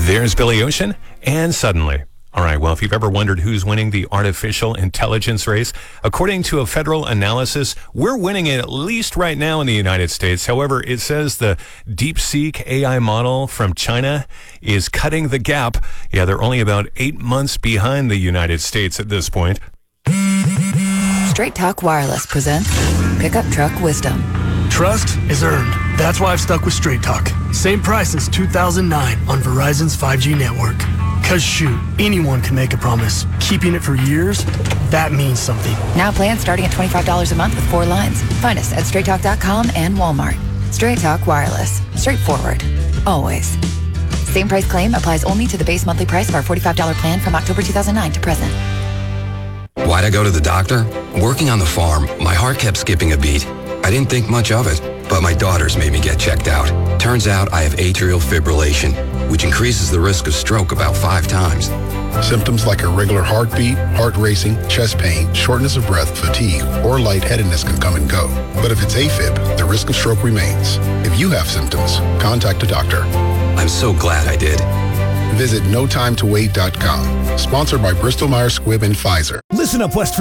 There's Billy Ocean and Suddenly. All right, well, if you've ever wondered who's winning the artificial intelligence race, according to a federal analysis, we're winning it at least right now in the United States. However, it says the DeepSeek AI model from China is cutting the gap. Yeah, they're only about 8 months behind the United States at this point. Straight Talk Wireless presents Pickup Truck Wisdom. Trust is earned. That's why I've stuck with Straight Talk. Same price since 2009 on Verizon's 5G network. Cause shoot, anyone can make a promise. Keeping it for years, that means something. Now plans starting at $25 a month with 4 lines. Find us at straighttalk.com and Walmart. Straight Talk Wireless. Straightforward. Always. Same price claim applies only to the base monthly price of our $45 plan from October 2009 to present. Why'd I go to the doctor? Working on the farm, my heart kept skipping a beat. I didn't think much of it, but my daughters made me get checked out. Turns out I have atrial fibrillation, which increases the risk of stroke about 5 times. Symptoms like irregular heartbeat, heart racing, chest pain, shortness of breath, fatigue, or lightheadedness can come and go. But if it's AFib, the risk of stroke remains. If you have symptoms, contact a doctor. I'm so glad I did. Visit notimetowait.com. Sponsored by Bristol Myers Squibb and Pfizer. Listen up, West